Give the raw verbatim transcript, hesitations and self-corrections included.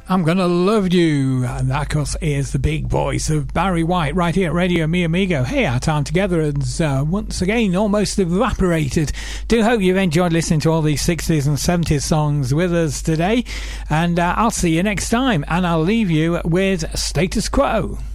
I'm Gonna Love You, and that of course is the big voice of Barry White right here at Radio Mi Amigo. Hey, our time together has uh, once again almost evaporated. Do hope you've enjoyed listening to all these sixties and seventies songs with us today, and uh, I'll see you next time, and I'll leave you with Status Quo.